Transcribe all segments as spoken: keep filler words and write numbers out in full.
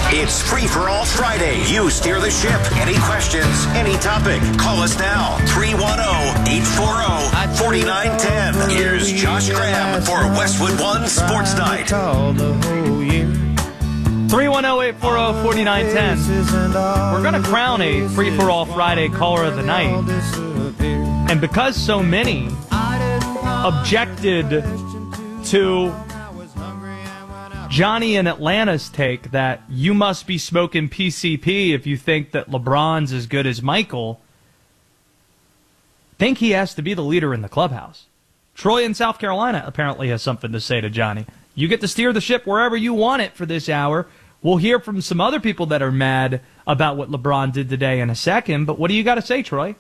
It's Free for All Friday. You steer the ship. Any questions, any topic, call us now. three one zero, eight four zero, four nine one zero. Here's Josh Graham for Westwood One Sports Night. three one zero, eight four zero, four nine one zero. We're going to crown a Free for All Friday Caller of the Night. And because so many objected to Johnny in Atlanta's take that you must be smoking P C P if you think that LeBron's as good as Michael, think he has to be the leader in the clubhouse. Troy in South Carolina apparently has something to say to Johnny. You get to steer the ship wherever you want it for this hour. We'll hear from some other people that are mad about what LeBron did today in a second, but what do you got to say, Troy?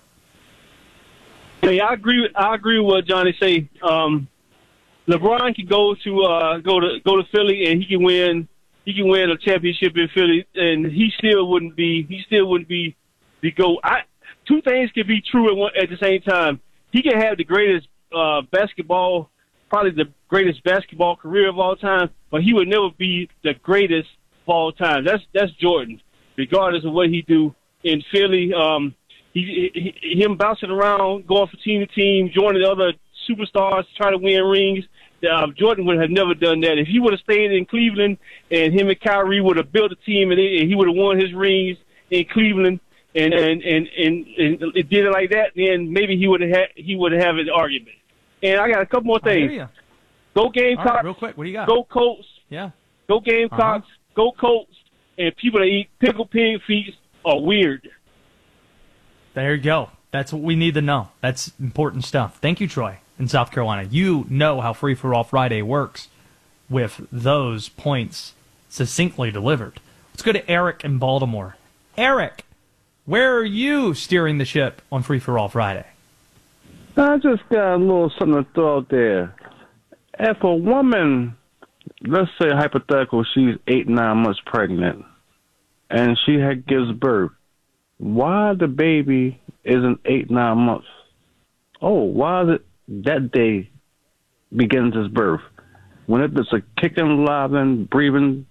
Hey, I agree. With, I agree with what Johnny say. Um, LeBron can go to uh, go to go to Philly and he can win. He can win a championship in Philly, and he still wouldn't be. He still wouldn't be the GOAT. I, two things can be true at, one, at the same time. He can have the greatest uh, basketball, probably the greatest basketball career of all time, but he would never be the greatest of all time. That's that's Jordan, regardless of what he do in Philly. Um, he, he him bouncing around, going from team to team, joining the other superstars to try to win rings. Uh, Jordan would have never done that. If he would have stayed in Cleveland and him and Kyrie would have built a team and, it, and he would have won his rings in Cleveland and and, and, and, and it did it like that, then maybe he would have had, he would have an argument. And I got a couple more things. Go Gamecocks. All right, real quick, what do you got? Go Colts. Yeah. Go Gamecocks. Uh-huh. Go Colts. And people that eat pickled pig feet are weird. There you go. That's what we need to know. That's important stuff. Thank you, Troy, in South Carolina. You know how Free for All Friday works with those points succinctly delivered. Let's go to Eric in Baltimore. Eric, where are you steering the ship on Free for All Friday? I just got a little something to throw out there. If a woman, let's say hypothetical, she's eight, nine months pregnant, and she had, gives birth, why the baby isn't eight, nine months? Oh, why is it that day begins his birth? When it's a kicking, living, breathing,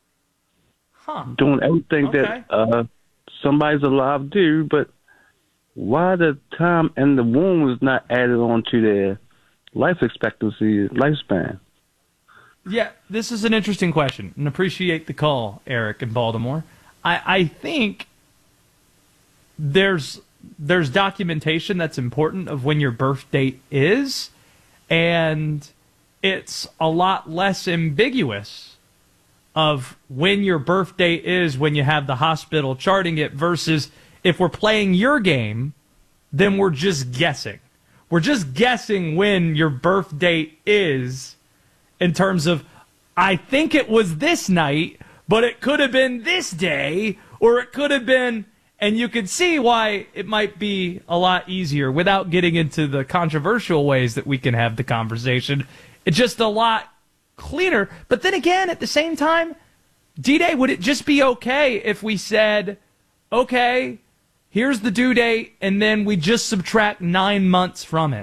huh. doing everything okay. that uh, somebody's alive to do, but why the time in the womb is not added on to their life expectancy, lifespan? Yeah, this is an interesting question, and appreciate the call, Eric in Baltimore. I, I think there's there's documentation that's important of when your birth date is, and it's a lot less ambiguous of when your birth date is when you have the hospital charting it versus if we're playing your game, then we're just guessing. We're just guessing when your birth date is in terms of, I think it was this night, but it could have been this day, or it could have been, and you can see why it might be a lot easier without getting into the controversial ways that we can have the conversation. It's just a lot cleaner. But then again, at the same time, D-Day, would it just be okay if we said, okay, here's the due date, and then we just subtract nine months from it?